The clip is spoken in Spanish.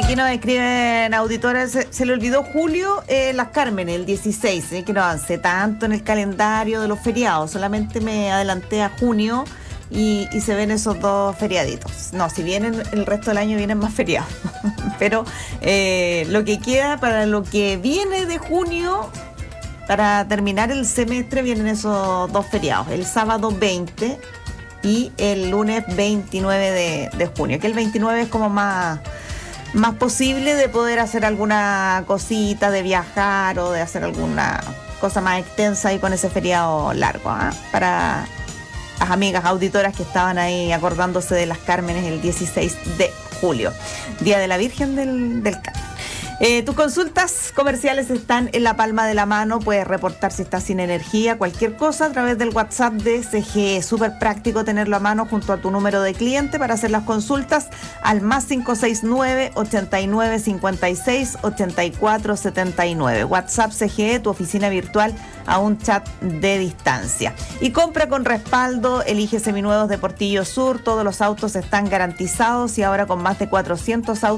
Aquí nos escriben auditores, se le olvidó Julio, Las Cármenes, el 16, que no avancé tanto en el calendario de los feriados, solamente me adelanté a junio y se ven esos dos feriaditos. No, si vienen el resto del año vienen más feriados, pero lo que queda para lo que viene de junio, para terminar el semestre, vienen esos dos feriados, el sábado 20 y el lunes 29 de junio, que el 29 es como más posible de poder hacer alguna cosita, de viajar o de hacer alguna cosa más extensa y con ese feriado largo, para las amigas auditoras que estaban ahí acordándose de Las Cármenes el 16 de julio, Día de la Virgen del Carmen. Tus consultas comerciales están en la palma de la mano. Puedes reportar si estás sin energía, cualquier cosa, a través del WhatsApp de CGE. Súper práctico tenerlo a mano junto a tu número de cliente para hacer las consultas al más 569-8956-8479. WhatsApp CGE, tu oficina virtual a un chat de distancia. Y compra con respaldo, elige seminuevos de Portillo Sur. Todos los autos están garantizados y ahora con más de 400 autos